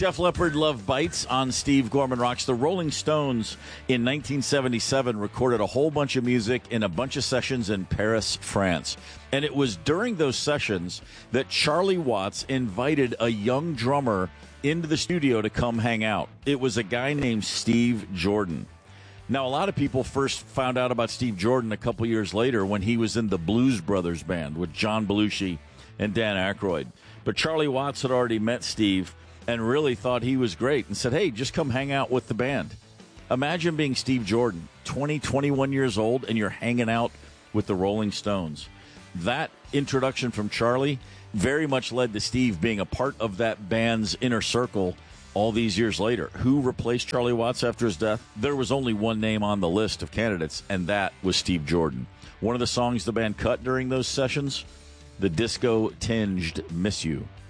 Def Leppard, Love Bites on Steve Gorman Rocks. The Rolling Stones in 1977 recorded a whole bunch of music in a bunch of sessions in Paris, France. And it was during those sessions that Charlie Watts invited a young drummer into the studio to come hang out. It was a guy named Steve Jordan. Now, a lot of people first found out about Steve Jordan a couple years later when he was in the Blues Brothers band with John Belushi and Dan Aykroyd. But Charlie Watts had already met Steve and really thought he was great and said, hey, just come hang out with the band. Imagine being Steve Jordan, 21 years old, and you're hanging out with the Rolling Stones. That introduction from Charlie very much led to Steve being a part of that band's inner circle all these years later. Who replaced Charlie Watts after his death? There was only one name on the list of candidates, and that was Steve Jordan. One of the songs the band cut during those sessions, the disco-tinged Miss You.